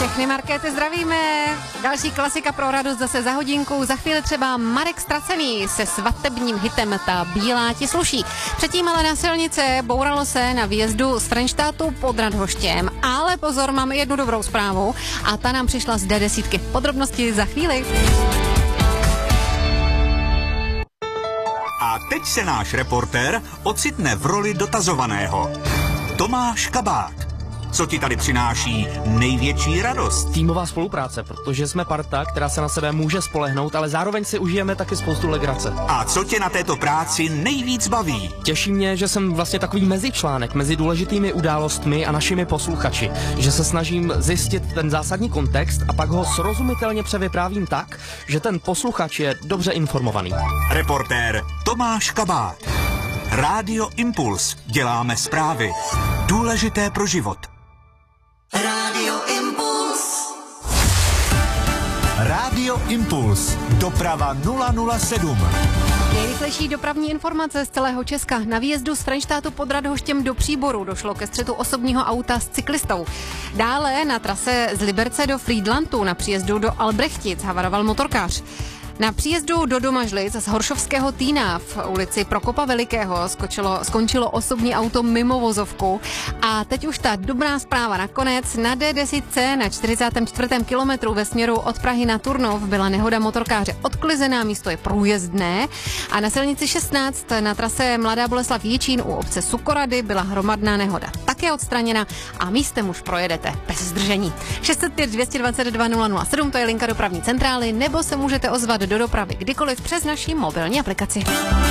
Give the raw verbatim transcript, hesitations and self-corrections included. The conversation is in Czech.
Všechny markéty zdravíme. Další klasika pro radost zase za hodinku. Za chvíli třeba Marek Ztracený se svatebním hitem Ta bílá ti sluší. Předtím ale na silnice bouralo se na výjezdu z Frenštátu pod Radhoštěm. Ale pozor, máme jednu dobrou zprávu a ta nám přišla z D desítky. Podrobnosti za chvíli. A teď se náš reportér ocitne v roli dotazovaného. Tomáš Kabát. Co ti tady přináší největší radost? Týmová spolupráce, protože jsme parta, která se na sebe může spolehnout, ale zároveň si užijeme taky spoustu legrace. A co tě na této práci nejvíc baví? Těší mě, že jsem vlastně takový mezičlánek mezi důležitými událostmi a našimi posluchači. Že se snažím zjistit ten zásadní kontext a pak ho srozumitelně převyprávím tak, že ten posluchač je dobře informovaný. Reportér Tomáš Kabát. Rádio Impuls. Děláme zprávy. Důležité pro život. Rádio Impuls. Rádio Impuls. Doprava nula nula sedm. Nejrychlejší dopravní informace z celého Česka. Na výjezdu z Frenštátu pod Radhoštěm do Příboru došlo ke střetu osobního auta s cyklistou. Dále na trase z Liberce do Frýdlantu na příjezdu do Albrechtic havaroval motorkář. Na příjezdu do Domažlic z Horšovského Týna v ulici Prokopa Velikého skočilo, skončilo osobní auto mimo vozovku. A teď už ta dobrá zpráva nakonec. Na D deset na čtyřicátém čtvrtém kilometru ve směru od Prahy na Turnov byla nehoda motorkáře odklizená, místo je průjezdné. A na silnici šestnáct na trase Mladá Boleslav Jičín u obce Sukorady byla hromadná nehoda také odstraněna a místem už projedete bez zdržení. šest set pět dvě dvacet dva nula nula sedm, to je linka dopravní centrály, nebo se můžete ozvat do dopravy kdykoliv přes naši mobilní aplikaci.